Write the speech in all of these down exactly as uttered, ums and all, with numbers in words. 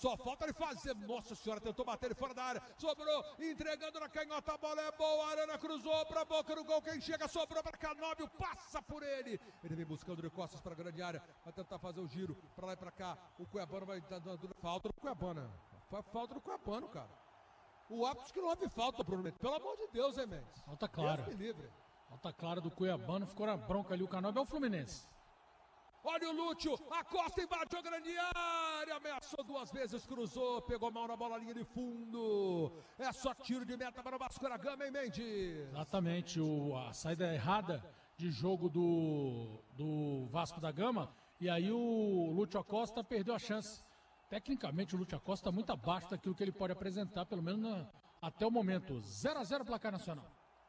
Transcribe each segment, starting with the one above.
Só falta ele fazer. Nossa senhora, tentou bater ele fora da área. Sobrou, entregando na canhota. A bola é boa. A Arana cruzou pra boca do gol. Quem chega sobrou pra Canóbio. Passa por ele. Ele vem buscando de costas pra grande área. Vai tentar fazer o giro pra lá e pra cá. O Cuiabano vai dando falta do Cuiabano. Foi falta do Cuiabano, cara. O árbitro que não houve falta, Bruno Mendes. Pelo amor de Deus, hein, Mendes? Falta clara. Deus me livre. Falta clara do Cuiabano. Ficou na bronca ali. O Canóbio é o Fluminense. Olha o Lúcio, a Costa invadiu a grande área, ameaçou duas vezes, cruzou, pegou mal na bola, linha de fundo. É só tiro de meta para o Vasco da Gama, hein, Mendes? Exatamente, o, a saída errada de jogo do, do Vasco da Gama. E aí o Lúcio Acosta perdeu a chance. Tecnicamente o Lúcio Acosta está muito abaixo daquilo que ele pode apresentar, pelo menos na, até o momento. zero a zero placar nacional.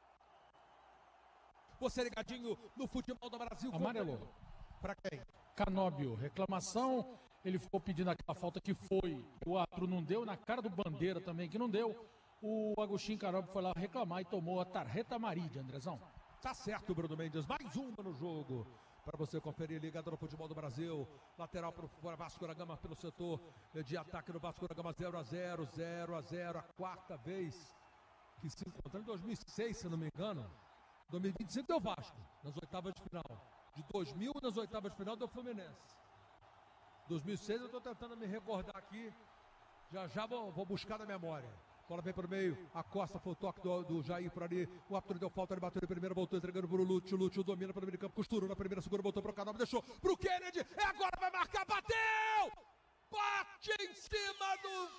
Você ligadinho no futebol do Brasil. Amarelo. Pra quem? Canóbio, reclamação, ele ficou pedindo aquela falta que foi, o árbitro não deu, na cara do Bandeira também que não deu, o Agostinho Canóbio foi lá reclamar e tomou a tarjeta amarilla, Andrezão. Tá certo, Bruno Mendes, mais uma no jogo, para você conferir, ligado no futebol do Brasil, lateral para o Vasco da Gama pelo setor de ataque do Vasco da Gama, zero a zero, zero a zero, a quarta vez que se encontrou em dois mil e seis, se não me engano, dois mil e vinte e cinco deu Vasco, nas oitavas de final. De dois mil nas oitavas de final do Fluminense. dois mil e seis eu estou tentando me recordar aqui. Já já vou, vou buscar na memória. Bola vem para o meio. A Costa foi o toque do, do Jair por ali. O árbitro deu falta, ele bateu de primeira, voltou entregando para o Lúcio. Lúcio domina para o meio de campo. Costurou na primeira, segura, voltou para o Canóbio, deixou para o Kennedy. É agora, vai marcar, bateu! Bate em cima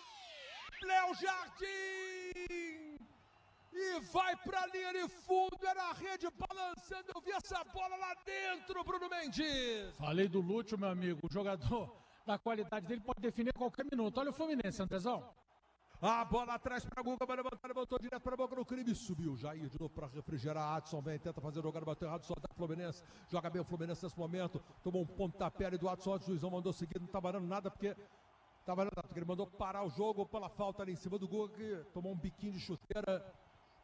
do Léo Jardim! E vai pra linha de fundo, era a rede balançando, eu vi essa bola lá dentro, Bruno Mendes. Falei do Lúcio, meu amigo, o jogador da qualidade dele pode definir a qualquer minuto. Olha o Fluminense, Andrezão. A bola atrás pra Guga, vai levantar, ele voltou direto pra boca do crime, subiu, Jair de novo pra refrigerar, Adson vem, tenta fazer o jogada, bateu errado, só dá Fluminense, joga bem o Fluminense nesse momento, tomou um pontapé ali do Adson, o juizão mandou seguir, não tá valendo nada porque... Tá valendo nada, porque ele mandou parar o jogo pela falta ali em cima do Guga, que tomou um biquinho de chuteira...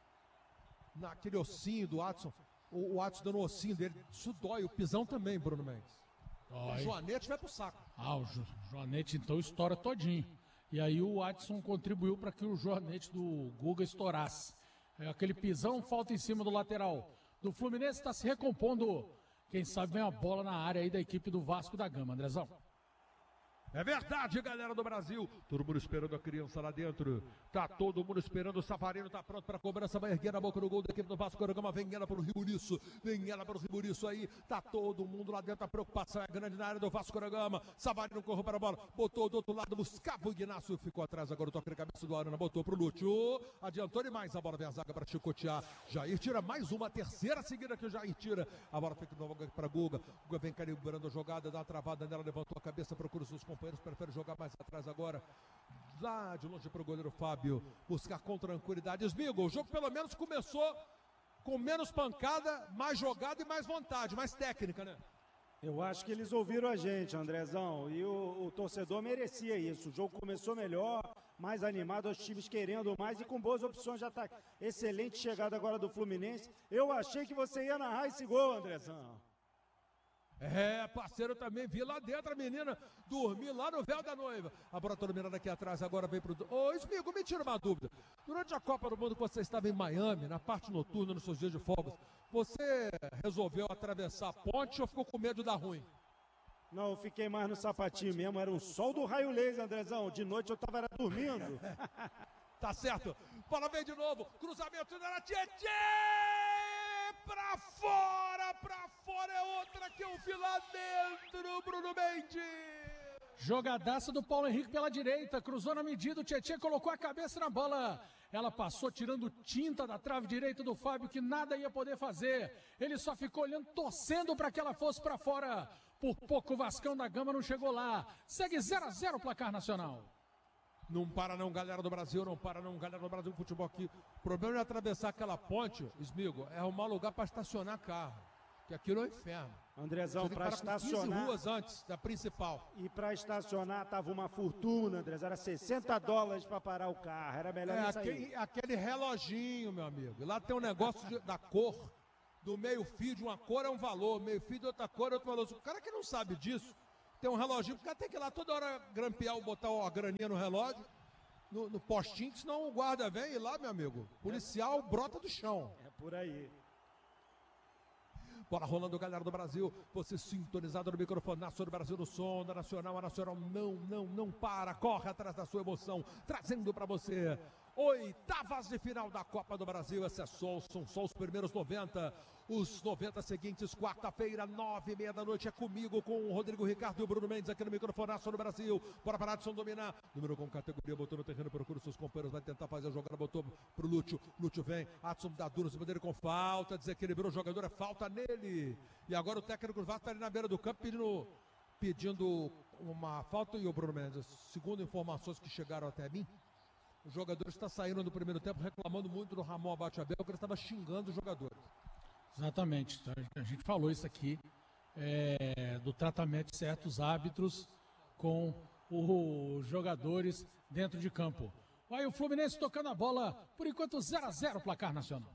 Naquele ossinho do Adson, o, o Adson dando o ossinho dele, isso dói, o pisão também, Bruno Mendes. Dói. O Joanete vai pro saco. Ah, o jo Joanete então estoura todinho. E aí o Adson contribuiu para que o Joanete do Guga estourasse. É aquele pisão, falta em cima do lateral do Fluminense, está se recompondo. Quem sabe vem a bola na área aí da equipe do Vasco da Gama, Andrezão. É verdade, galera do Brasil. Todo mundo esperando a criança lá dentro. Tá todo mundo esperando. O Savarino tá pronto para cobrança. Vai erguer na boca do gol da equipe do Vasco da Gama. Vem ela para o Riburiço. Vem ela para o Riburiço aí. Tá todo mundo lá dentro. A preocupação é grande na área do Vasco da Gama. Savarino correu para a bola. Botou do outro lado. Buscava o Ignacio. Ficou atrás agora. O toque de cabeça do Arana. Botou pro Lúcio. Adiantou demais. A bola vem a zaga para chicotear. Jair tira mais uma. Terceira seguida que o Jair tira. A bola fica de novo para Guga. Guga vem calibrando a jogada. Dá uma travada nela. Levantou a cabeça. Procura os seus companheiros. Prefere jogar mais atrás agora, lá de longe para o goleiro Fábio, buscar com tranquilidade. Esmigo, o jogo pelo menos começou com menos pancada, mais jogada e mais vontade, mais técnica, né? Eu acho que eles ouviram a gente, Andrezão, e o, o torcedor merecia isso. O jogo começou melhor, mais animado, os times querendo mais e com boas opções de ataque. Excelente chegada agora do Fluminense. Eu achei que você ia narrar esse gol, Andrezão. É, parceiro, também vi lá dentro a menina dormir lá no véu da noiva. A bola toda mirando aqui atrás, agora vem pro... Ô, Esmigo, me tira uma dúvida. Durante a Copa do Mundo que você estava em Miami, na parte noturna, nos seus dias de folga, você resolveu atravessar a ponte ou ficou com medo de dar ruim? Não, eu fiquei mais no sapatinho mesmo, era um sol do raio laser, Andrezão. De noite eu tava dormindo. Tá certo. Bola vem de novo. Cruzamento da Tietê! Pra fora, pra fora é outra que eu vi lá dentro, Bruno Mendes. Jogadaça do Paulo Henrique pela direita, cruzou na medida, o Tietê colocou a cabeça na bola. Ela passou tirando tinta da trave direita do Fábio, que nada ia poder fazer. Ele só ficou olhando, torcendo para que ela fosse para fora. Por pouco o Vascão da Gama não chegou lá. Segue zero a zero o placar nacional. Não para não, galera do Brasil, não para não, galera do Brasil, futebol aqui. O problema de atravessar aquela ponte, Esmigo, é arrumar lugar para estacionar carro, que aquilo é um inferno. Andrezão, para estacionar... quinze ruas antes da principal. E para estacionar tava uma fortuna, Andrezão, era sessenta dólares para parar o carro, era melhor é, isso aquele, aí. aquele reloginho, meu amigo, e lá tem um negócio de, da cor, do meio fio de uma cor é um valor, meio fio de outra cor é outro valor. O cara que não sabe disso, Tem um reloginho, o cara tem que ir lá toda hora grampear ou botar a graninha no relógio, no, no postinho, senão o guarda vem e lá, meu amigo, policial brota do chão. É por aí. Bola rolando, galera do Brasil, você sintonizado no microfone, Nacional do Brasil, no som da Nacional, a Nacional não, não, não para, corre atrás da sua emoção, trazendo para você oitavas de final da Copa do Brasil. Esse é só, são só os primeiros noventa, os noventa seguintes, quarta-feira, nove e meia da noite, é comigo, com o Rodrigo Ricardo e o Bruno Mendes aqui no microfonaço do Brasil. Bora para Adson dominar, número com categoria, botou no terreno, procura os seus companheiros, vai tentar fazer a jogada, botou pro Lúcio, Lúcio vem, Adson dá duro, se dele com falta, desequilibrou o jogador, é falta nele, e agora o técnico do Vasco está ali na beira do campo pedindo, pedindo uma falta. E o Bruno Mendes, segundo informações que chegaram até mim, o jogador está saindo no primeiro tempo reclamando muito do Ramon Abate-Abel, que ele estava xingando os jogadores. Exatamente, a gente falou isso aqui, é, do tratamento de certos árbitros com os jogadores dentro de campo. Vai o Fluminense tocando a bola, por enquanto zero a zero placar nacional.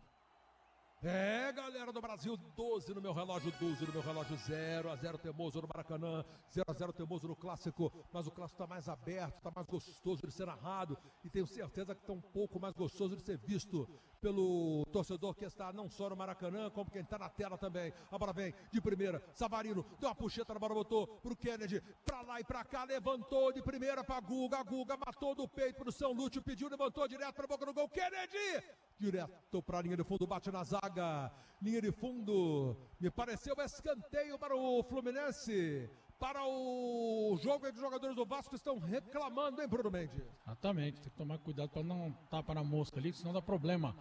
É, galera do Brasil, doze no meu relógio, doze no meu relógio, zero a zero Teimoso no Maracanã, zero a zero Teimoso no Clássico, mas o Clássico está mais aberto, está mais gostoso de ser narrado, e tenho certeza que está um pouco mais gostoso de ser visto pelo torcedor que está não só no Maracanã, como quem está na tela também. A bola vem de primeira, Savarino deu uma puxeta na bola, botou pro Kennedy, pra lá e pra cá, levantou de primeira pra Guga, a Guga matou do peito pro São Lúcio, pediu, levantou direto pra boca do gol, Kennedy! Direto pra linha de fundo, bate na zaga, linha de fundo, me pareceu escanteio para o Fluminense, para o jogo entre os jogadores do Vasco que estão reclamando, hein, Bruno Mendes? Exatamente, tem que tomar cuidado para não tapar na mosca ali, senão dá problema.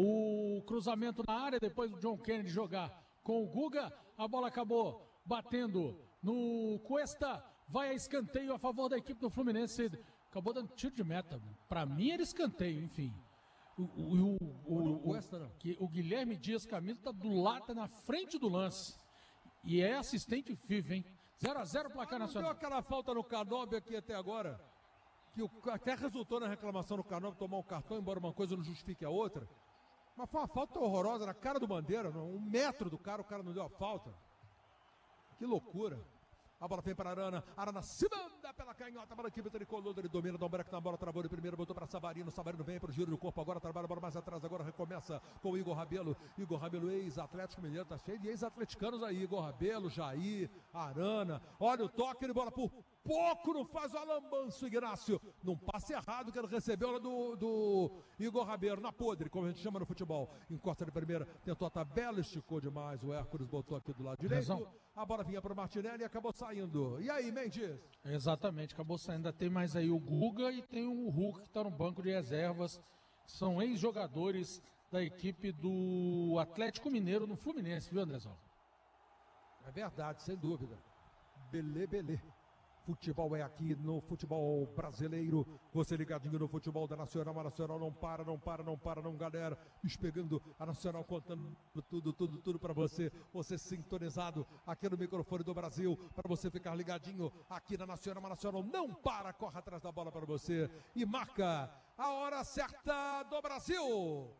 O cruzamento na área, depois do John Kennedy jogar com o Guga, a bola acabou batendo no Cuesta, vai a escanteio a favor da equipe do Fluminense, acabou dando tiro de meta, para mim era escanteio, enfim. O, o, o, o, que o Guilherme Dias Camilo está do lado, tá na frente do lance. E é assistente F I V, hein? zero a zero placar ah, não nacional. Deu aquela falta no Canóbio aqui até agora, que o, até resultou na reclamação do Canóbio tomar um cartão, embora uma coisa não justifique a outra. Mas foi uma falta horrorosa na cara do Bandeira, um metro do cara, o cara não deu a falta. Que loucura. A bola vem para Arana, Arana se manda pela canhota, a bola aqui, tricolor, ele domina, dá um break na bola, travou de primeiro, botou para Savarino, Savarino vem para o giro do corpo, agora trabalha a bola mais atrás, agora recomeça com o Igor Rabelo, Igor Rabelo, ex-Atlético Mineiro, tá cheio de ex-atleticanos aí, Igor Rabelo, Jair, Arana, olha o toque de bola, por pouco não faz o alambanço, Ignácio, num passe errado que ele recebeu lá do, do Igor Rabelo, na podre, como a gente chama no futebol, encosta de primeira, tentou a tabela, esticou demais, o Hércules botou aqui do lado direito, Razão. A bola vinha para o Martinelli e acabou saindo. E aí, Mendes? Exatamente, acabou saindo. Ainda tem mais aí o Guga e tem o Hulk que está no banco de reservas. São ex-jogadores da equipe do Atlético Mineiro no Fluminense, viu, Andrezão? É verdade, sem dúvida. Belê, belê. Futebol é aqui no futebol brasileiro. Você ligadinho no futebol da Nacional. A Nacional não para, não para, não para, não, galera. Despegando a Nacional, contando tudo, tudo, tudo para você. Você sintonizado aqui no microfone do Brasil. Para você ficar ligadinho aqui na Nacional. A Nacional não para, corre atrás da bola para você. E marca a hora certa do Brasil.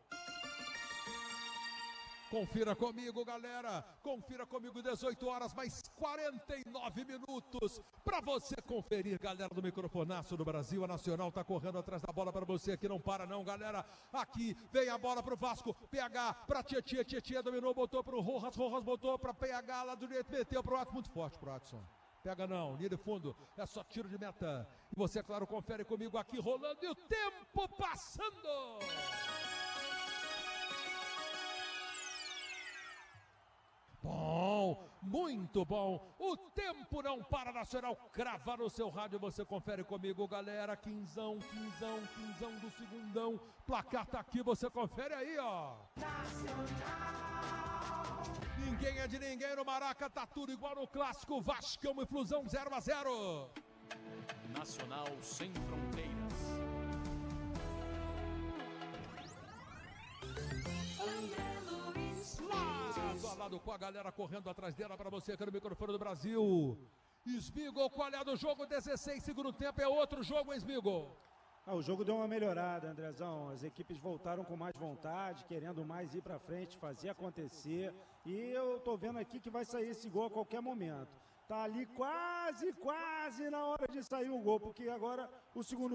Confira comigo, galera. Confira comigo, dezoito horas, mais quarenta e nove minutos. Para você conferir, galera do microfonaço do Brasil. A Nacional tá correndo atrás da bola para você aqui. Não para, não, galera. Aqui vem a bola pro Vasco. P H para Tietê. Tietê dominou, botou pro Rojas. Rojas botou para P H lá do direito. Meteu pro Watson. Muito forte pro Watson. Pega não, linha de fundo, é só tiro de meta. E você, claro, confere comigo aqui rolando e o tempo passando. Bom, muito bom. O tempo não para, Nacional crava no seu rádio. Você confere comigo, galera. Quinzão, quinzão, quinzão do segundão. Placar tá aqui, você confere aí, ó. Nacional. Ninguém é de ninguém no Maraca, tá tudo igual no clássico. Vascão e Flusão zero a zero. Nacional sem fronteiras. Lado a lado com a galera correndo atrás dela para você aqui no microfone do Brasil. Smigol, qual é do jogo? dezesseis, segundo tempo, é outro jogo, hein, Smigol? Ah, o jogo deu uma melhorada, Andrezão. As equipes voltaram com mais vontade, querendo mais ir para frente, fazer acontecer. E eu tô vendo aqui que vai sair esse gol a qualquer momento. Tá ali quase, quase na hora de sair o gol, porque agora o segundo